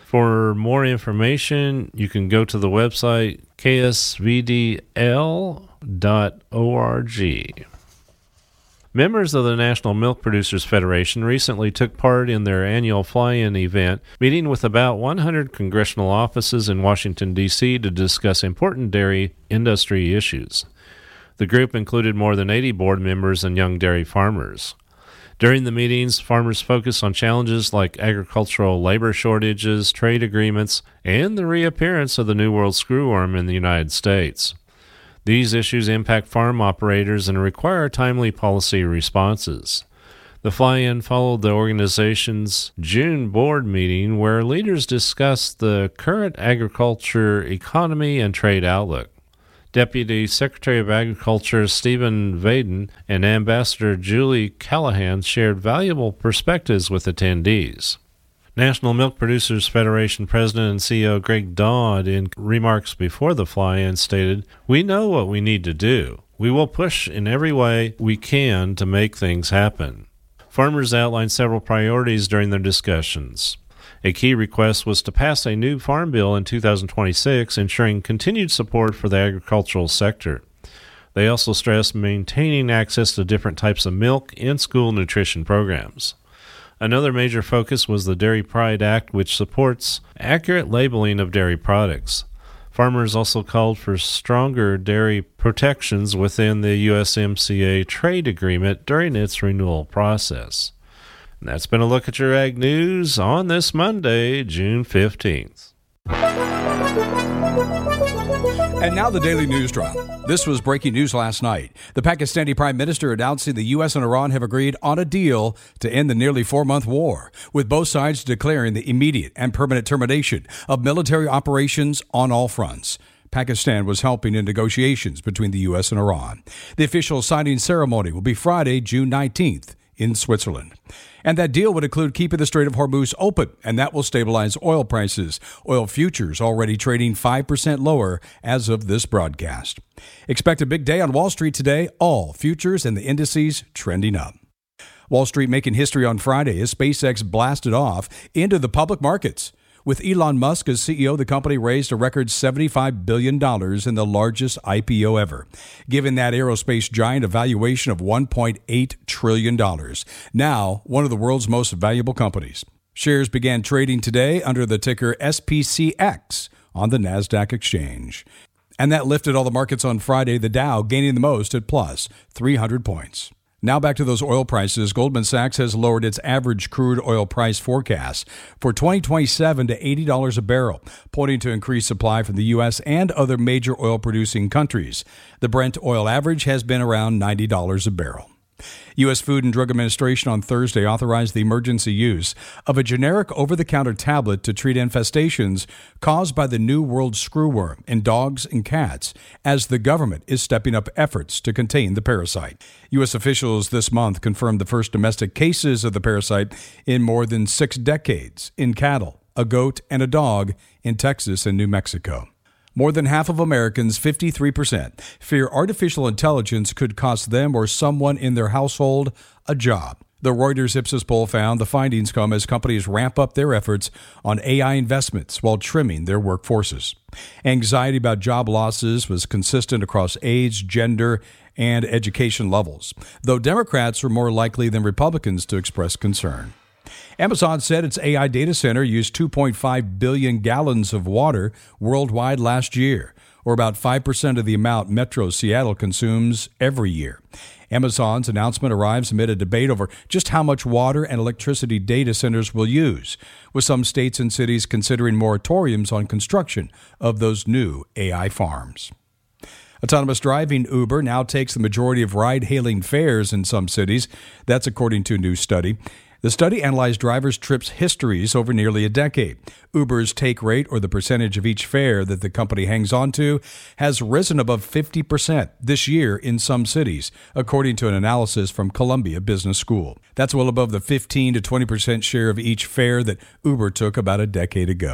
For more information, you can go to the website k s v d l dot org. Members of the National Milk Producers Federation recently took part in their annual fly-in event, meeting with about one hundred congressional offices in Washington, D C to discuss important dairy industry issues. The group included more than eighty board members and young dairy farmers. During the meetings, farmers focused on challenges like agricultural labor shortages, trade agreements, and the reappearance of the New World screwworm in the United States. These issues impact farm operators and require timely policy responses. The fly-in followed the organization's June board meeting, where leaders discussed the current agriculture economy and trade outlook. Deputy Secretary of Agriculture Stephen Vaden and Ambassador Julie Callahan shared valuable perspectives with attendees. National Milk Producers Federation President and C E O Greg Dodd, in remarks before the fly-in, stated, "We know what we need to do. We will push in every way we can to make things happen." Farmers outlined several priorities during their discussions. A key request was to pass a new farm bill in two thousand twenty-six, ensuring continued support for the agricultural sector. They also stressed maintaining access to different types of milk and school nutrition programs. Another major focus was the Dairy Pride Act, which supports accurate labeling of dairy products. Farmers also called for stronger dairy protections within the U S M C A trade agreement during its renewal process. And that's been a look at your Ag News on this Monday, June fifteenth. And now the Daily News Drop. This was breaking news last night. The Pakistani Prime Minister announcing the U S and Iran have agreed on a deal to end the nearly four-month war, with both sides declaring the immediate and permanent termination of military operations on all fronts. Pakistan was helping in negotiations between the U S and Iran. The official signing ceremony will be Friday, June nineteenth, in Switzerland. And that deal would include keeping the Strait of Hormuz open, and that will stabilize oil prices. Oil futures already trading five percent lower as of this broadcast. Expect a big day on Wall Street today. All futures and the indices trending up. Wall Street making history on Friday as SpaceX blasted off into the public markets. With Elon Musk as C E O, the company raised a record seventy-five billion dollars in the largest I P O ever, giving that aerospace giant a valuation of one point eight trillion dollars. Now, one of the world's most valuable companies. Shares began trading today under the ticker S P C X on the NASDAQ exchange. And that lifted all the markets on Friday, the Dow gaining the most at plus three hundred points. Now back to those oil prices. Goldman Sachs has lowered its average crude oil price forecast for twenty twenty-seven to eighty dollars a barrel, pointing to increased supply from the U S and other major oil-producing countries. The Brent oil average has been around ninety dollars a barrel. U S Food and Drug Administration on Thursday authorized the emergency use of a generic over-the-counter tablet to treat infestations caused by the New World screwworm in dogs and cats, as the government is stepping up efforts to contain the parasite. U S officials this month confirmed the first domestic cases of the parasite in more than six decades in cattle, a goat, and a dog in Texas and New Mexico. More than half of Americans, fifty-three percent, fear artificial intelligence could cost them or someone in their household a job. The Reuters Ipsos poll found the findings come as companies ramp up their efforts on A I investments while trimming their workforces. Anxiety about job losses was consistent across age, gender, and education levels, though Democrats were more likely than Republicans to express concern. Amazon said its A I data center used two point five billion gallons of water worldwide last year, or about five percent of the amount Metro Seattle consumes every year. Amazon's announcement arrives amid a debate over just how much water and electricity data centers will use, with some states and cities considering moratoriums on construction of those new A I farms. Autonomous driving Uber now takes the majority of ride-hailing fares in some cities. That's according to a new study. The study analyzed drivers' trips histories over nearly a decade. Uber's take rate, or the percentage of each fare that the company hangs on to, has risen above fifty percent this year in some cities, according to an analysis from Columbia Business School. That's well above the fifteen to twenty percent share of each fare that Uber took about a decade ago.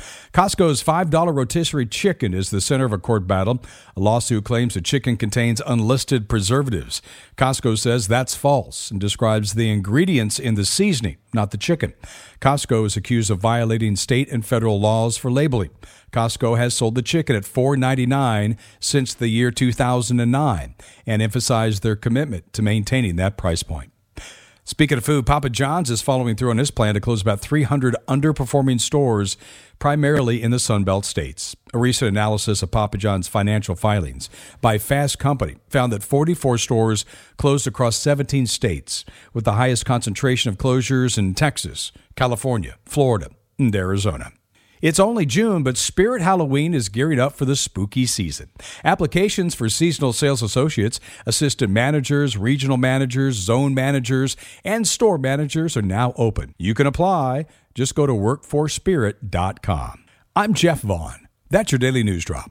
Costco's five dollar rotisserie chicken is the center of a court battle. A lawsuit claims the chicken contains unlisted preservatives. Costco says that's false and describes the ingredients in the seasoning, not the chicken. Costco is accused of violating state and federal laws for labeling. Costco has sold the chicken at four ninety-nine since the year two thousand nine and emphasized their commitment to maintaining that price point. Speaking of food, Papa John's is following through on his plan to close about three hundred underperforming stores, primarily in the Sun Belt states. A recent analysis of Papa John's financial filings by Fast Company found that forty-four stores closed across seventeen states, with the highest concentration of closures in Texas, California, Florida, and Arizona. It's only June, but Spirit Halloween is gearing up for the spooky season. Applications for seasonal sales associates, assistant managers, regional managers, zone managers, and store managers are now open. You can apply. Just go to work for spirit dot com. I'm Jeff Vaughn. That's your Daily News Drop.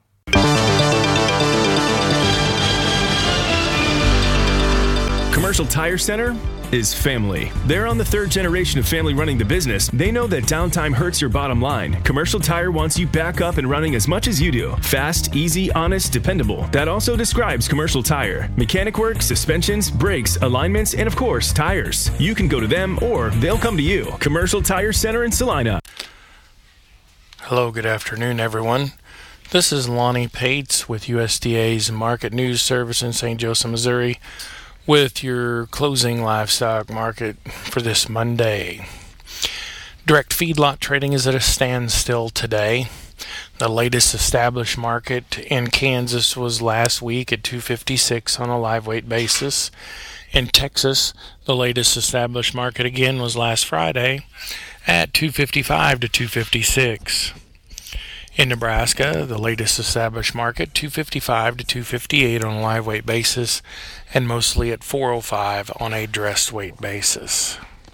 Commercial Tire Center is family. They're on the third generation of family running the business. They know that downtime hurts your bottom line. Commercial Tire wants you back up and running as much as you do. Fast, easy, honest, dependable. That also describes Commercial Tire. Mechanic work, suspensions, brakes, alignments, and of course, tires. You can go to them or they'll come to you. Commercial Tire Center in Salina. Hello, good afternoon, everyone. This is Lonnie Pates with U S D A's Market News Service in Saint Joseph, Missouri, with your closing livestock market for this Monday. Direct feedlot trading is at a standstill today. The latest established market in Kansas was last week at two fifty-six on a live weight basis. In Texas, the latest established market again was last Friday at two fifty-five to two fifty-six. In Nebraska, the latest established market, two fifty-five to two fifty-eight on a live weight basis, and mostly at four oh five on a dressed weight basis.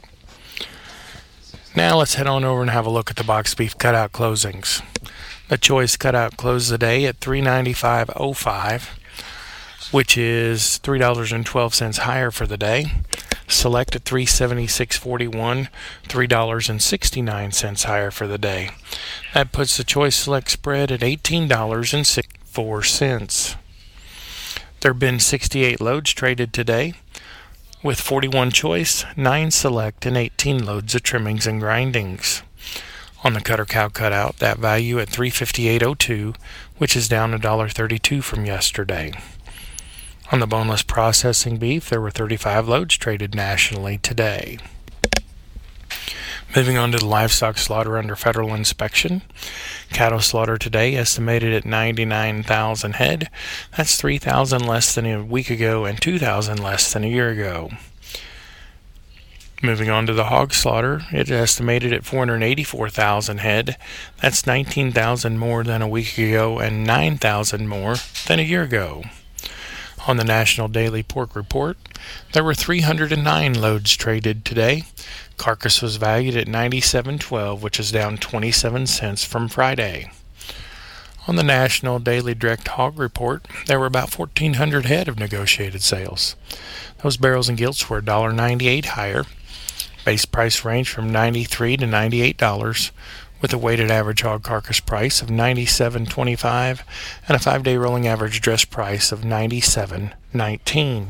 Now let's head on over and have a look at the box beef cutout closings. The choice cutout closed the day at three ninety-five oh five, which is three dollars and twelve cents higher for the day. Select at three seventy-six forty-one, three dollars and sixty-nine cents higher for the day. That puts the choice select spread at eighteen dollars and sixty-four cents. There have been sixty-eight loads traded today, with forty-one choice, nine select, and eighteen loads of trimmings and grindings. On the cutter cow cutout, that value at three fifty-eight oh two, which is down one dollar thirty-two from yesterday. On the boneless processing beef, there were thirty-five loads traded nationally today. Moving on to the livestock slaughter under federal inspection. Cattle slaughter today estimated at ninety-nine thousand head. That's three thousand less than a week ago and two thousand less than a year ago. Moving on to the hog slaughter, it's estimated at four hundred eighty-four thousand head. That's nineteen thousand more than a week ago and nine thousand more than a year ago. On the National Daily Pork Report, there were three hundred nine loads traded today. Carcass was valued at ninety-seven twelve, which is down twenty-seven cents from Friday. On the National Daily Direct Hog Report, there were about fourteen hundred head of negotiated sales. Those barrels and gilts were one dollar ninety-eight higher. Base price ranged from ninety-three dollars to ninety-eight dollars, with a weighted average hog carcass price of ninety-seven twenty-five and a five-day rolling average dress price of ninety-seven nineteen.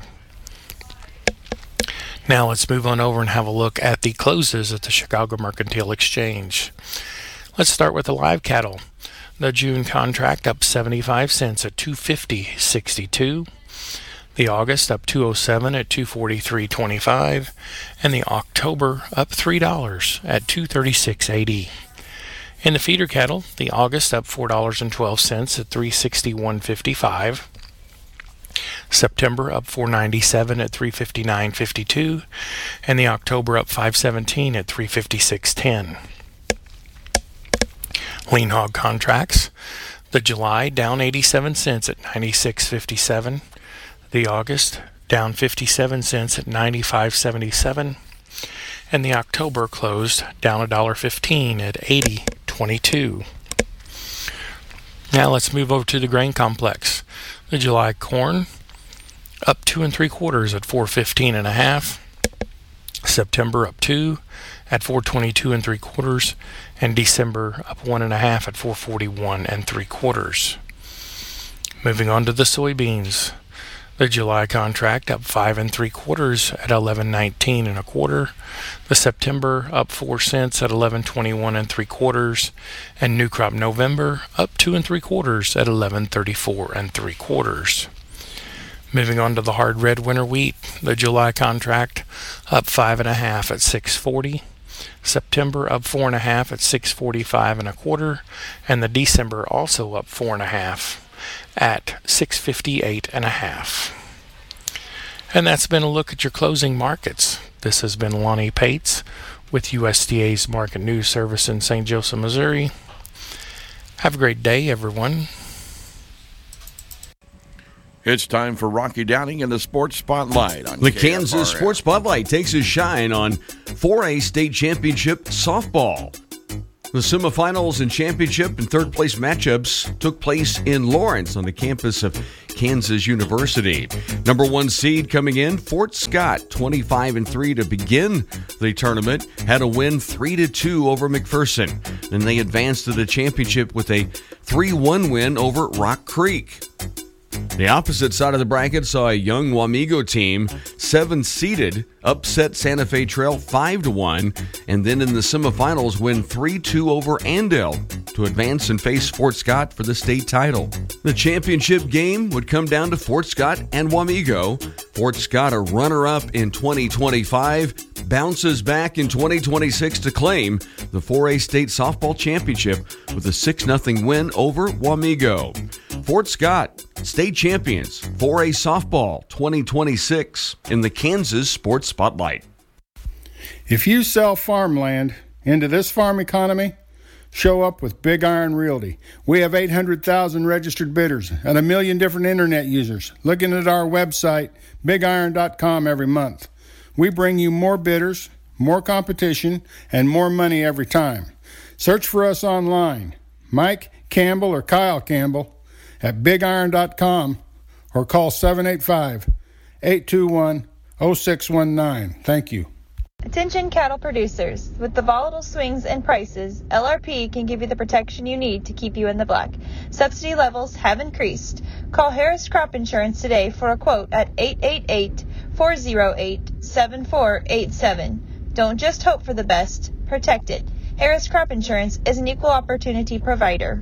Now let's move on over and have a look at the closes at the Chicago Mercantile Exchange. Let's start with the live cattle. The June contract up seventy-five cents at two fifty sixty-two. The August up two oh seven at two forty-three twenty-five, and the October up three dollars at two thirty-six eighty. In the feeder cattle, the August up four dollars and twelve cents at three sixty-one fifty-five. September up four ninety-seven at three fifty-nine fifty-two, and the October up five seventeen at three fifty-six ten. Lean hog contracts. The July down eighty-seven cents at ninety-six fifty-seven. The August down fifty-seven cents at ninety-five seventy-seven, and the October closed down one dollar fifteen at eighty twenty-two. Now let's move over to the grain complex. The July corn up two and three quarters at four fifteen and a half. September up two at four twenty-two and three quarters, and December up one and a half at four forty-one and three quarters. Moving on to the soybeans. The July contract up five and three quarters at eleven nineteen and a quarter. The September up four cents at eleven twenty-one and three quarters, and new crop November up two and three quarters at eleven thirty-four and three quarters. Moving on to the hard red winter wheat. The July contract up five and a half at six forty. September up four and a half at six forty-five and a quarter, and the December also up four and a half at six fifty-eight and a half. And that's been a look at your closing markets. This has been Lonnie Pates with U S D A's Market News Service in Saint Joseph, Missouri. Have a great day, everyone. It's time for Rocky Downing and the Sports Spotlight on The K F R M. Kansas Sports Spotlight takes a shine on four A State Championship softball. The semifinals and championship and third place matchups took place in Lawrence on the campus of Kansas University. Number one seed coming in, Fort Scott, twenty-five and three to begin the tournament, had a win three to two over McPherson. Then they advanced to the championship with a three one win over Rock Creek. The opposite side of the bracket saw a young Wamego team, seven-seeded, upset Santa Fe Trail five to one, and then in the semifinals win three two over Andale to advance and face Fort Scott for the state title. The championship game would come down to Fort Scott and Wamego. Fort Scott, a runner-up in twenty twenty-five, bounces back in twenty twenty-six to claim the four A State Softball Championship with a six nothing win over Wamego. Fort Scott, state champions, four A Softball twenty twenty-six in the Kansas Sports Spotlight. If you sell farmland into this farm economy, show up with Big Iron Realty. We have eight hundred thousand registered bidders and a million different internet users looking at our website, big iron dot com, every month. We bring you more bidders, more competition, and more money every time. Search for us online, Mike Campbell or Kyle Campbell, at big iron dot com, or call seven eight five, eight two one, zero six one nine. Thank you. Attention cattle producers. With the volatile swings in prices, L R P can give you the protection you need to keep you in the black. Subsidy levels have increased. Call Harris Crop Insurance today for a quote at eight eight eight, four oh eight, seven four eight seven. Don't just hope for the best, protect it. Harris Crop Insurance is an equal opportunity provider.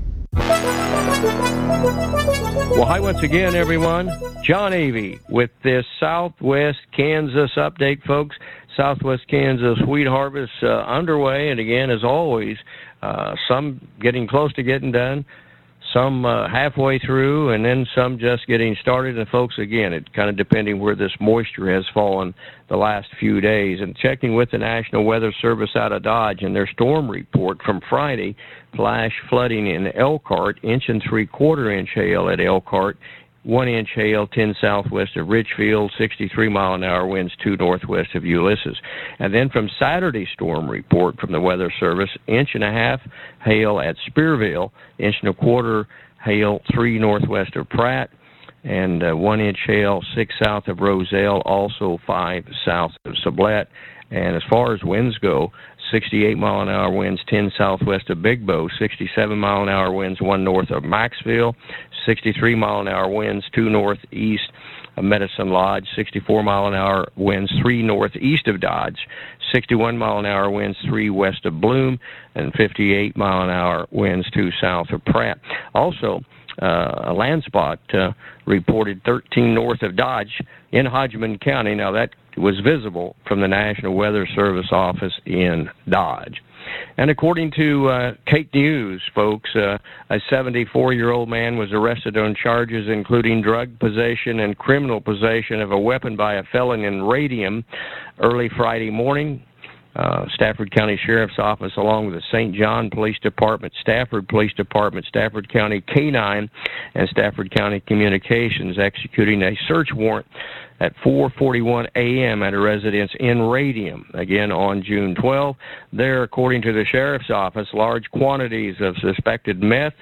Well, hi once again, everyone. John Avey with this Southwest Kansas update, folks. Southwest Kansas wheat harvest uh, underway, and again, as always, uh, some getting close to getting done, some uh, halfway through, and then some just getting started. And folks, again, it kind of depending where this moisture has fallen the last few days. And checking with the National Weather Service out of Dodge and their storm report from Friday, flash flooding in Elkhart, inch and three-quarter inch hail at Elkhart, one inch hail, ten southwest of Richfield, sixty-three mile an hour winds, two northwest of Ulysses. And then from Saturday's storm report from the Weather Service, inch and a half hail at Spearville, inch and a quarter hail, three northwest of Pratt, and uh, one inch hail, six south of Roselle, also five south of Sublette. And as far as winds go, sixty-eight mile an hour winds, ten southwest of Big Bow, sixty-seven mile an hour winds, one north of Maxville, sixty-three mile an hour winds, two northeast of Medicine Lodge, sixty-four mile an hour winds, three northeast of Dodge, sixty-one mile an hour winds, three west of Bloom, and fifty-eight mile an hour winds, two south of Pratt. Also, uh, a land spot uh, reported thirteen north of Dodge in Hodgeman County. Now, that was visible from the National Weather Service office in Dodge. And according to uh, Kate News, folks, uh, a seventy-four-year-old man was arrested on charges including drug possession and criminal possession of a weapon by a felon in Radium early Friday morning. Uh, Stafford County Sheriff's Office, along with the Saint John Police Department, Stafford Police Department, Stafford County K nine, and Stafford County Communications, executing a search warrant at four forty-one a.m. at a residence in Radium, again on June twelfth. There, according to the Sheriff's Office, large quantities of suspected meth,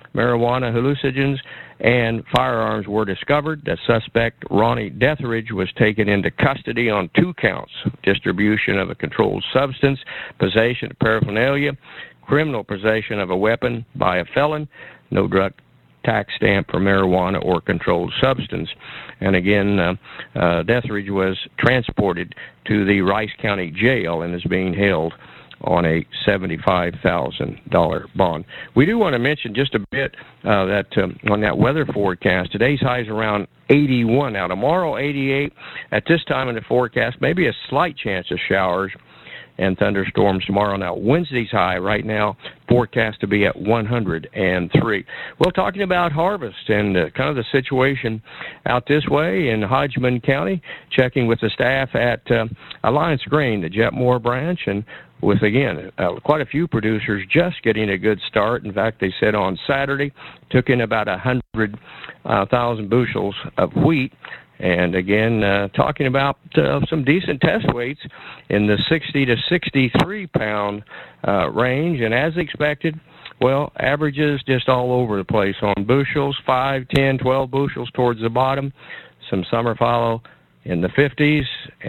marijuana, hallucinogens, and firearms were discovered. The suspect, Ronnie Deathridge, was taken into custody on two counts: distribution of a controlled substance, possession of paraphernalia, criminal possession of a weapon by a felon, no drug tax stamp for marijuana or controlled substance. And again, uh, uh, Deathridge was transported to the Rice County Jail and is being held on a seventy-five thousand dollars bond. We do want to mention just a bit uh, that um, on that weather forecast, today's high is around eighty-one. Now, tomorrow, eighty-eight. At this time in the forecast, maybe a slight chance of showers and thunderstorms tomorrow. Now, Wednesday's high right now forecast to be at one hundred three. Well, talking about harvest and uh, kind of the situation out this way in Hodgman County, checking with the staff at uh, Alliance Grain, the Jetmore branch, and with, again, uh, quite a few producers just getting a good start. In fact, they said on Saturday, took in about one hundred thousand bushels of wheat. And again, uh, talking about uh, some decent test weights in the sixty to sixty-three pound uh, range. And as expected, well, averages just all over the place on bushels, five, ten, twelve bushels towards the bottom. Some summer fallow in the fifties,